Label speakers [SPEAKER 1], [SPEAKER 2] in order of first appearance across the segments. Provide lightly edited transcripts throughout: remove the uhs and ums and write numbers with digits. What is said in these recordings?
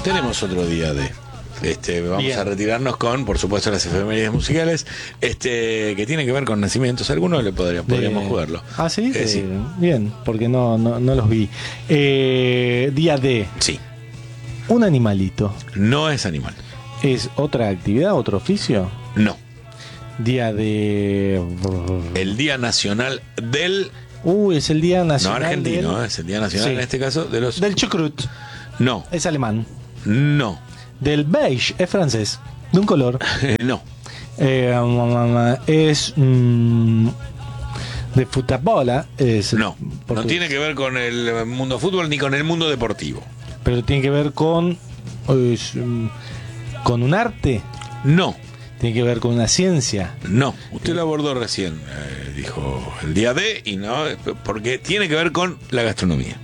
[SPEAKER 1] tenemos otro día de... vamos
[SPEAKER 2] Bien.
[SPEAKER 1] a retirarnos con, por supuesto, las efemérides musicales, que tiene que ver con nacimientos. Algunos podríamos jugarlo.
[SPEAKER 2] Ah, sí,
[SPEAKER 1] sí.
[SPEAKER 2] Bien, porque no los vi. Día de
[SPEAKER 1] Sí,
[SPEAKER 2] un animalito.
[SPEAKER 1] no es animal.
[SPEAKER 2] ¿Es otra actividad, otro oficio?
[SPEAKER 1] No.
[SPEAKER 2] Día de...
[SPEAKER 1] El Día Nacional del...
[SPEAKER 2] es el Día Nacional
[SPEAKER 1] No argentino, es el Día Nacional
[SPEAKER 2] Sí.
[SPEAKER 1] en este caso de los...
[SPEAKER 2] del chucrut.
[SPEAKER 1] No,
[SPEAKER 2] Es alemán.
[SPEAKER 1] no,
[SPEAKER 2] Del beige, es francés. De un color.
[SPEAKER 1] no.
[SPEAKER 2] Es de futabola. Es
[SPEAKER 1] No, no
[SPEAKER 2] portugués.
[SPEAKER 1] tiene que ver con el mundo fútbol ni con el mundo deportivo.
[SPEAKER 2] Pero tiene que ver con... con un arte.
[SPEAKER 1] No,
[SPEAKER 2] Tiene que ver con una ciencia.
[SPEAKER 1] no. Usted lo abordó recién, dijo el día de, y no, porque tiene que ver con la gastronomía.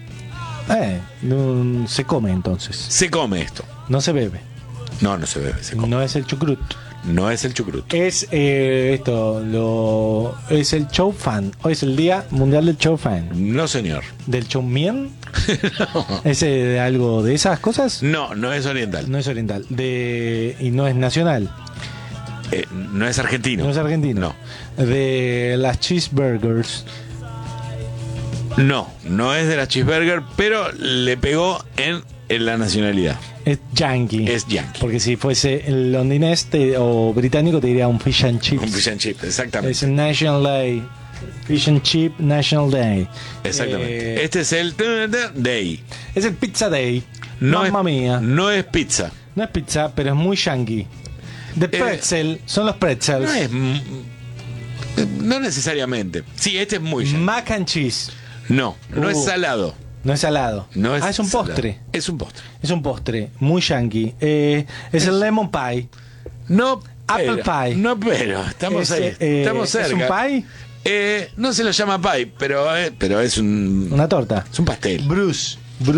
[SPEAKER 2] Se come entonces.
[SPEAKER 1] Se come esto.
[SPEAKER 2] No se bebe.
[SPEAKER 1] No, no se bebe, se come.
[SPEAKER 2] No es el chucrut.
[SPEAKER 1] No es el chucrut.
[SPEAKER 2] Es es el chow fan. Hoy es el Día Mundial del Chow fan.
[SPEAKER 1] No, señor.
[SPEAKER 2] ¿Del chow mien? ¿Es de algo de esas cosas?
[SPEAKER 1] No, no es oriental.
[SPEAKER 2] No es oriental. Y no es nacional.
[SPEAKER 1] No es argentino.
[SPEAKER 2] No es argentino.
[SPEAKER 1] No.
[SPEAKER 2] De las cheeseburgers.
[SPEAKER 1] No, no es de la cheeseburger, pero le pegó en la nacionalidad.
[SPEAKER 2] Es yankee.
[SPEAKER 1] Es yankee.
[SPEAKER 2] Porque si fuese el londinés o británico te diría un fish and chips.
[SPEAKER 1] Un fish and chip, exactamente.
[SPEAKER 2] Es el National Day. Fish and Chip National Day.
[SPEAKER 1] Exactamente. Este es el Day.
[SPEAKER 2] Es el Pizza Day.
[SPEAKER 1] No
[SPEAKER 2] Mamma mía.
[SPEAKER 1] No es pizza.
[SPEAKER 2] No es pizza, pero es muy yankee. De pretzel, son los pretzels.
[SPEAKER 1] No es. No necesariamente. Sí, este es muy yankee.
[SPEAKER 2] Mac and cheese.
[SPEAKER 1] No, no es salado.
[SPEAKER 2] No es salado.
[SPEAKER 1] No es
[SPEAKER 2] es un
[SPEAKER 1] salado.
[SPEAKER 2] postre.
[SPEAKER 1] Es un postre.
[SPEAKER 2] Es un postre muy yankee. Es el lemon pie.
[SPEAKER 1] No.
[SPEAKER 2] Apple pie.
[SPEAKER 1] No, pero estamos ahí. Estamos cerca.
[SPEAKER 2] ¿Es un pie?
[SPEAKER 1] No se lo llama pie, pero es un.
[SPEAKER 2] Una torta.
[SPEAKER 1] Es un pastel.
[SPEAKER 2] Bruce.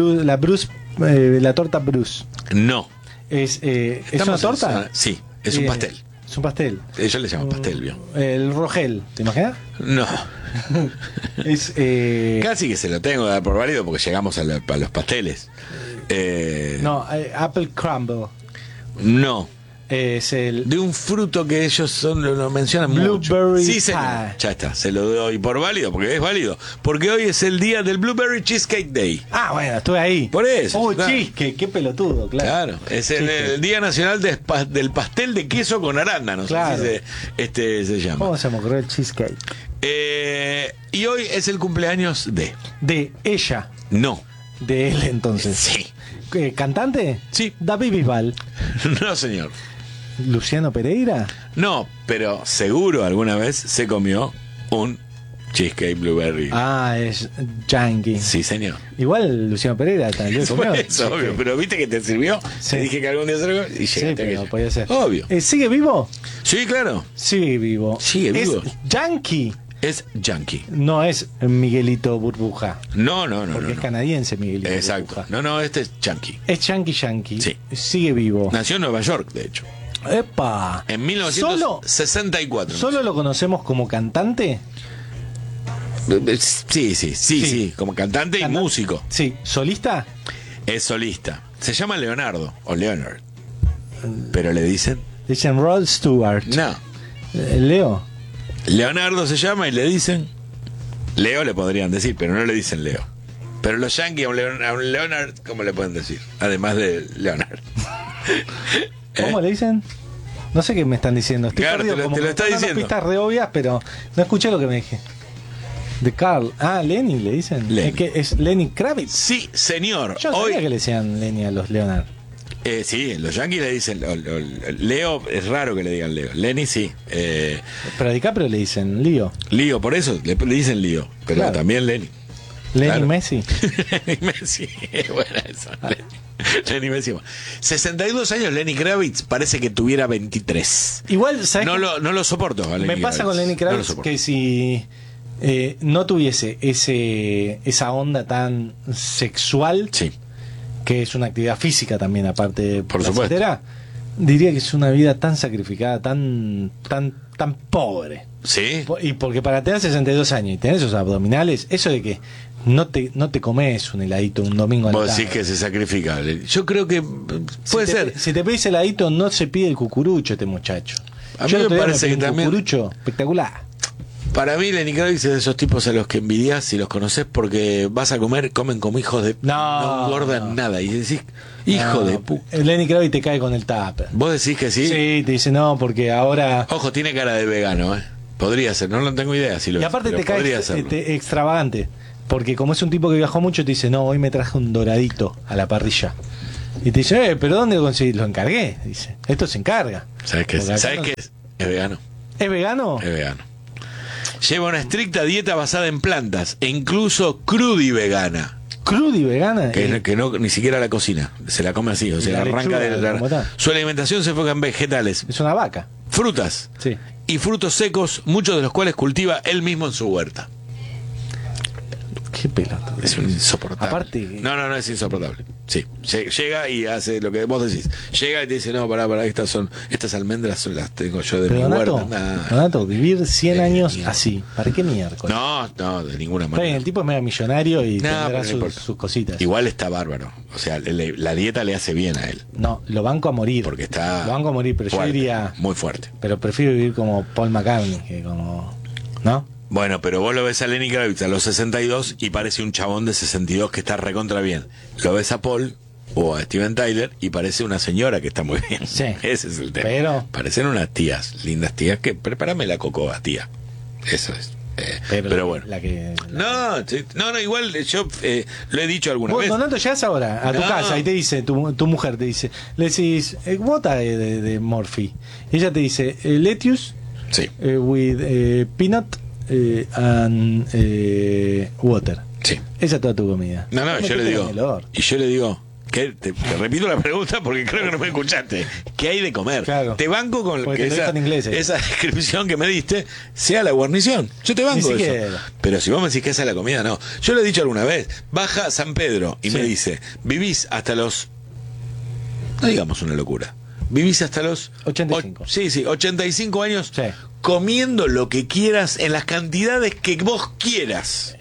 [SPEAKER 2] La torta Bruce.
[SPEAKER 1] No.
[SPEAKER 2] ¿Es una
[SPEAKER 1] Estamos en
[SPEAKER 2] torta?
[SPEAKER 1] zona- Sí, es un pastel.
[SPEAKER 2] Es un pastel.
[SPEAKER 1] Ellos le llaman pastel, ¿vio?
[SPEAKER 2] El Rogel, ¿te imaginas?
[SPEAKER 1] No.
[SPEAKER 2] Es
[SPEAKER 1] Casi que se lo tengo que dar por válido porque llegamos a los pasteles.
[SPEAKER 2] no, Apple Crumble.
[SPEAKER 1] No.
[SPEAKER 2] Es el
[SPEAKER 1] De un fruto que ellos lo mencionan mucho.
[SPEAKER 2] Blueberry
[SPEAKER 1] Sí, señor.
[SPEAKER 2] pie.
[SPEAKER 1] Ya está, se lo doy por válido porque es válido. Porque hoy es el día del Blueberry Cheesecake Day.
[SPEAKER 2] bueno, estuve ahí.
[SPEAKER 1] Por eso,
[SPEAKER 2] Oh,
[SPEAKER 1] claro.
[SPEAKER 2] cheesecake, qué pelotudo, claro.
[SPEAKER 1] Claro, es el Día Nacional del Pastel de Queso con Arándanos.
[SPEAKER 2] Claro.
[SPEAKER 1] Así se llama.
[SPEAKER 2] ¿Cómo se me ocurrió el cheesecake?
[SPEAKER 1] Y hoy es el cumpleaños de.
[SPEAKER 2] De ella.
[SPEAKER 1] No.
[SPEAKER 2] De él, entonces.
[SPEAKER 1] Sí.
[SPEAKER 2] ¿Cantante?
[SPEAKER 1] Sí.
[SPEAKER 2] David Bisbal.
[SPEAKER 1] No, señor.
[SPEAKER 2] ¿Luciano Pereira?
[SPEAKER 1] No, pero seguro alguna vez se comió un cheesecake blueberry.
[SPEAKER 2] Es yankee.
[SPEAKER 1] Sí, señor.
[SPEAKER 2] Igual Luciano Pereira también comió.
[SPEAKER 1] Por eso, obvio.
[SPEAKER 2] cheesecake.
[SPEAKER 1] Pero viste que te sirvió.
[SPEAKER 2] Sí.
[SPEAKER 1] Te dije que algún día se lo comió y
[SPEAKER 2] Sí,
[SPEAKER 1] llegaste a
[SPEAKER 2] pero
[SPEAKER 1] aquello.
[SPEAKER 2] podía ser.
[SPEAKER 1] Obvio.
[SPEAKER 2] ¿Sigue vivo?
[SPEAKER 1] Sí, claro.
[SPEAKER 2] Sigue vivo.
[SPEAKER 1] Sigue vivo.
[SPEAKER 2] Es yankee.
[SPEAKER 1] Es yankee.
[SPEAKER 2] No es Miguelito Burbuja.
[SPEAKER 1] No.
[SPEAKER 2] Porque es canadiense Miguelito
[SPEAKER 1] Exacto.
[SPEAKER 2] Burbuja.
[SPEAKER 1] No, este es yankee.
[SPEAKER 2] Es yankee.
[SPEAKER 1] Sí.
[SPEAKER 2] Sigue vivo.
[SPEAKER 1] Nació en Nueva York, de hecho.
[SPEAKER 2] ¡Epa!
[SPEAKER 1] En 1964.
[SPEAKER 2] ¿Solo lo conocemos como cantante?
[SPEAKER 1] Sí. Como cantante y músico.
[SPEAKER 2] Sí. ¿Solista?
[SPEAKER 1] Es solista. Se llama Leonardo o Leonard. Pero le dicen.
[SPEAKER 2] Dicen Rod Stewart.
[SPEAKER 1] No.
[SPEAKER 2] Leo.
[SPEAKER 1] Leonardo se llama y le dicen. Leo le podrían decir, pero no le dicen Leo. Pero los yankees a un Leonard, ¿cómo le pueden decir? Además de Leonard.
[SPEAKER 2] ¿Cómo le dicen? No sé qué me están diciendo. Estoy
[SPEAKER 1] Claro,
[SPEAKER 2] perdido,
[SPEAKER 1] te lo
[SPEAKER 2] como que
[SPEAKER 1] está
[SPEAKER 2] me están dando
[SPEAKER 1] diciendo.
[SPEAKER 2] pistas re obvias, pero no escuché lo que me dije. De Carl. Lenny le dicen.
[SPEAKER 1] Lenny.
[SPEAKER 2] Es que es Lenny Kravitz.
[SPEAKER 1] Sí, señor.
[SPEAKER 2] Yo sabía que le decían Lenny a los Leonard.
[SPEAKER 1] Sí, los yankees le dicen Leo, es raro que le digan Leo. Lenny sí.
[SPEAKER 2] Pero a DiCaprio le dicen Leo.
[SPEAKER 1] Lío, por eso le dicen Lío. Pero
[SPEAKER 2] Claro.
[SPEAKER 1] también Lenny.
[SPEAKER 2] Lenny
[SPEAKER 1] Claro.
[SPEAKER 2] Messi.
[SPEAKER 1] Lenny Messi, es buena esa. Lenny Messi. 62 años, Lenny Kravitz parece que tuviera 23.
[SPEAKER 2] Igual, ¿sabes
[SPEAKER 1] No
[SPEAKER 2] qué?
[SPEAKER 1] lo soporto a Lenny
[SPEAKER 2] Me pasa
[SPEAKER 1] Kravitz.
[SPEAKER 2] con Lenny
[SPEAKER 1] No lo
[SPEAKER 2] Kravitz
[SPEAKER 1] soporto.
[SPEAKER 2] que si no tuviese esa onda tan sexual,
[SPEAKER 1] Sí,
[SPEAKER 2] que es una actividad física también, aparte de
[SPEAKER 1] Por supuesto.
[SPEAKER 2] placentera, diría que es una vida tan sacrificada, tan pobre.
[SPEAKER 1] sí.
[SPEAKER 2] Y porque para tener 62 años y tener esos abdominales, eso de que no te comes un heladito un domingo a la
[SPEAKER 1] Vos
[SPEAKER 2] tarde.
[SPEAKER 1] decís que se sacrifica. Yo creo que puede ser.
[SPEAKER 2] Si te pedís heladito, no se pide el cucurucho este muchacho.
[SPEAKER 1] A mí
[SPEAKER 2] Yo el
[SPEAKER 1] me
[SPEAKER 2] otro día
[SPEAKER 1] parece
[SPEAKER 2] pedí
[SPEAKER 1] que
[SPEAKER 2] un
[SPEAKER 1] también-
[SPEAKER 2] cucurucho espectacular.
[SPEAKER 1] Para mí, Lenny Kravitz es de esos tipos a los que envidias si los conoces porque vas a comer, comen como hijos de...
[SPEAKER 2] No,
[SPEAKER 1] engordan
[SPEAKER 2] no.
[SPEAKER 1] nada. Y decís, hijo
[SPEAKER 2] No,
[SPEAKER 1] de puta.
[SPEAKER 2] el Lenny Kravitz te cae con el tupper.
[SPEAKER 1] ¿Vos decís que sí?
[SPEAKER 2] Sí, te dice no, porque ahora...
[SPEAKER 1] Ojo, tiene cara de vegano, ¿eh? Podría ser, no lo tengo idea si lo
[SPEAKER 2] Y
[SPEAKER 1] es,
[SPEAKER 2] aparte
[SPEAKER 1] pero
[SPEAKER 2] te cae
[SPEAKER 1] podría serlo.
[SPEAKER 2] extravagante. Porque como es un tipo que viajó mucho, te dice, no, hoy me traje un doradito a la parrilla. Y te dice, pero ¿dónde lo conseguí? Lo encargué. Dice, esto se encarga.
[SPEAKER 1] ¿Sabes qué es?
[SPEAKER 2] Porque acá
[SPEAKER 1] ¿Sabes
[SPEAKER 2] no-
[SPEAKER 1] qué es? Es vegano.
[SPEAKER 2] ¿Es vegano?
[SPEAKER 1] Es vegano. Lleva una estricta dieta basada en plantas e incluso crudi vegana.
[SPEAKER 2] Crudo y vegana.
[SPEAKER 1] Que no ni siquiera la cocina, se la come así, o sea,
[SPEAKER 2] la
[SPEAKER 1] arranca
[SPEAKER 2] lechuga,
[SPEAKER 1] de
[SPEAKER 2] ¿cómo está?
[SPEAKER 1] su alimentación se enfoca en vegetales,
[SPEAKER 2] Es una vaca.
[SPEAKER 1] frutas
[SPEAKER 2] Sí.
[SPEAKER 1] y frutos secos, muchos de los cuales cultiva él mismo en su huerta.
[SPEAKER 2] Qué pelota.
[SPEAKER 1] Es un insoportable.
[SPEAKER 2] Aparte-
[SPEAKER 1] No, es insoportable. Sí, llega y hace lo que vos decís. Llega y te dice, no, pará, estas almendras las tengo yo de
[SPEAKER 2] Pero
[SPEAKER 1] mi
[SPEAKER 2] Donato,
[SPEAKER 1] huerta. Nah.
[SPEAKER 2] Donato, vivir 100
[SPEAKER 1] De
[SPEAKER 2] años
[SPEAKER 1] mierda.
[SPEAKER 2] así. ¿Para qué miércoles?
[SPEAKER 1] No, de ninguna
[SPEAKER 2] Está bien,
[SPEAKER 1] manera.
[SPEAKER 2] el tipo es medio millonario y
[SPEAKER 1] No,
[SPEAKER 2] tendrá
[SPEAKER 1] pero no
[SPEAKER 2] sus,
[SPEAKER 1] importa.
[SPEAKER 2] sus cositas.
[SPEAKER 1] Igual está bárbaro. O sea, la dieta le hace bien a él.
[SPEAKER 2] No, lo banco a morir.
[SPEAKER 1] Porque está
[SPEAKER 2] Lo banco a morir, pero
[SPEAKER 1] fuerte,
[SPEAKER 2] yo diría...
[SPEAKER 1] muy fuerte.
[SPEAKER 2] Pero prefiero vivir como Paul McCartney, que como... ¿No?
[SPEAKER 1] Bueno, pero vos lo ves a Lenny Kravitz a los 62 y parece un chabón de 62 que está recontra bien. Lo ves a Paul o a Steven Tyler y parece una señora que está muy bien.
[SPEAKER 2] Sí.
[SPEAKER 1] Ese es el tema.
[SPEAKER 2] Pero-
[SPEAKER 1] Parecen unas tías, lindas tías, que prepárame la cocoa, tía. Eso es. Pero bueno. No, igual yo lo he dicho alguna
[SPEAKER 2] Vos,
[SPEAKER 1] vez.
[SPEAKER 2] Donato, llegas ahora a tu
[SPEAKER 1] No.
[SPEAKER 2] casa y te dice, tu mujer te dice, le decís, bota de Morphy. Y ella te dice, lettuce
[SPEAKER 1] Sí,
[SPEAKER 2] with peanut and water.
[SPEAKER 1] sí.
[SPEAKER 2] Esa es toda tu comida.
[SPEAKER 1] No,
[SPEAKER 2] Metete
[SPEAKER 1] yo le
[SPEAKER 2] en
[SPEAKER 1] digo.
[SPEAKER 2] el orto.
[SPEAKER 1] Y yo le digo. Te repito la pregunta porque creo que no me escuchaste. ¿Qué hay de comer?
[SPEAKER 2] Claro.
[SPEAKER 1] Te banco con
[SPEAKER 2] Porque
[SPEAKER 1] que
[SPEAKER 2] te lo dijo en inglés,
[SPEAKER 1] esa descripción que me diste sea la guarnición. Yo te banco
[SPEAKER 2] Ni
[SPEAKER 1] eso.
[SPEAKER 2] siquiera.
[SPEAKER 1] Pero si vos me decís que esa es la comida, no. Yo lo he dicho alguna vez. Baja San Pedro y
[SPEAKER 2] Sí.
[SPEAKER 1] me dice, vivís hasta los... No digamos una locura. Vivís hasta los...
[SPEAKER 2] 85.
[SPEAKER 1] Sí, 85 años
[SPEAKER 2] Sí.
[SPEAKER 1] comiendo lo que quieras en las cantidades que vos quieras.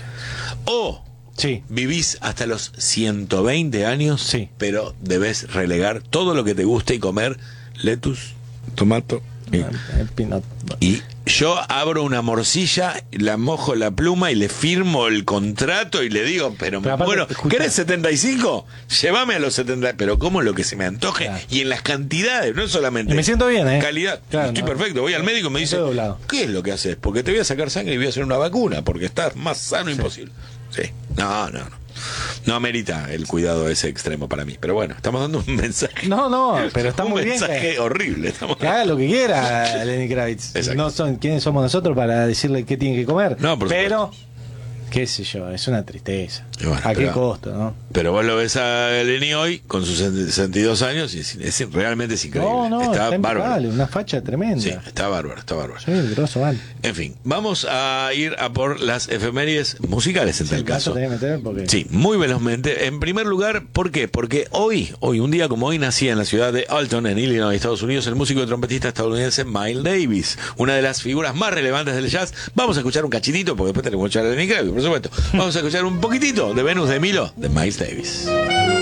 [SPEAKER 1] O...
[SPEAKER 2] Sí.
[SPEAKER 1] Vivís hasta los 120 años,
[SPEAKER 2] Sí.
[SPEAKER 1] pero debes relegar todo lo que te guste y comer lettuce, tomato.
[SPEAKER 2] El peanut.
[SPEAKER 1] Y yo abro una morcilla, la mojo la pluma y le firmo el contrato y le digo, pero
[SPEAKER 2] aparte,
[SPEAKER 1] bueno,
[SPEAKER 2] escucha.
[SPEAKER 1] ¿querés 75? Llévame a los 70, pero como lo que se me antoje
[SPEAKER 2] Claro.
[SPEAKER 1] y en las cantidades, no solamente
[SPEAKER 2] Y me siento bien, ¿eh?
[SPEAKER 1] calidad.
[SPEAKER 2] Claro,
[SPEAKER 1] Estoy
[SPEAKER 2] no.
[SPEAKER 1] perfecto, voy al médico y me dice,
[SPEAKER 2] Estoy doblado.
[SPEAKER 1] ¿qué es lo que haces? Porque te voy a sacar sangre y voy a hacer una vacuna, porque estás más sano imposible. Sí, no. No amerita el cuidado ese extremo para mí. Pero bueno, estamos dando un mensaje.
[SPEAKER 2] No, pero está
[SPEAKER 1] un
[SPEAKER 2] muy bien.
[SPEAKER 1] mensaje horrible. Estamos...
[SPEAKER 2] Que haga lo que quiera Lenny Kravitz.
[SPEAKER 1] Exacto.
[SPEAKER 2] No son quiénes somos nosotros para decirle qué tiene que comer.
[SPEAKER 1] No, por
[SPEAKER 2] pero, qué sé yo, es una tristeza.
[SPEAKER 1] Y bueno,
[SPEAKER 2] ¿A qué
[SPEAKER 1] pero-
[SPEAKER 2] costo, no?
[SPEAKER 1] Pero vos lo ves a Lenny hoy con sus 62 años y realmente es increíble.
[SPEAKER 2] No,
[SPEAKER 1] está
[SPEAKER 2] está
[SPEAKER 1] bárbaro.
[SPEAKER 2] impecable, una facha tremenda.
[SPEAKER 1] Sí, está bárbaro.
[SPEAKER 2] Sí, el grosso mal.
[SPEAKER 1] En fin, vamos a ir a por las efemérides musicales en tal
[SPEAKER 2] El caso
[SPEAKER 1] caso.
[SPEAKER 2] tenía que meter porque...
[SPEAKER 1] Sí, muy velozmente. En primer lugar, ¿por qué? Porque hoy, un día como hoy, nacía en la ciudad de Alton, en Illinois, Estados Unidos, el músico y trompetista estadounidense Miles Davis, una de las figuras más relevantes del jazz. Vamos a escuchar un cachitito, porque después tenemos que escuchar a Lenny Kravitz, por supuesto. Vamos a escuchar un poquitito de Venus de Milo, de Miles Davis.